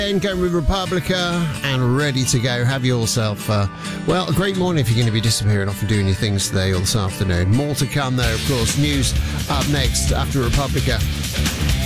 And going with Republica and ready to go. Have yourself, a great morning if you're going to be disappearing off and doing your things today or this afternoon. More to come, though, of course. News up next after Republica.